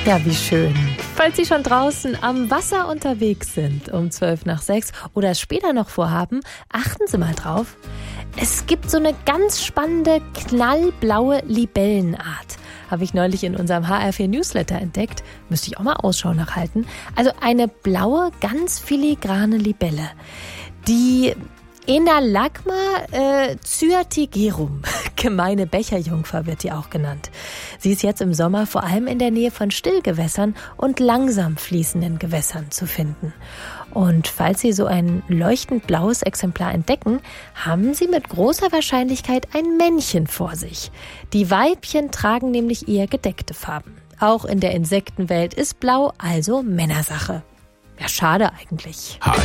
Ja, wie schön. Falls Sie schon draußen am Wasser unterwegs sind, um 5:12 oder es später noch vorhaben, achten Sie mal drauf. Es gibt so eine ganz spannende, knallblaue Libellenart. Habe ich neulich in unserem HR4 Newsletter entdeckt. Müsste ich auch mal Ausschau nachhalten. Also eine blaue, ganz filigrane Libelle. Die Enalagma cyatigerum, gemeine Becherjungfer wird die auch genannt. Sie ist jetzt im Sommer vor allem in der Nähe von Stillgewässern und langsam fließenden Gewässern zu finden. Und falls Sie so ein leuchtend blaues Exemplar entdecken, haben Sie mit großer Wahrscheinlichkeit ein Männchen vor sich. Die Weibchen tragen nämlich eher gedeckte Farben. Auch in der Insektenwelt ist Blau also Männersache. Ja, schade eigentlich.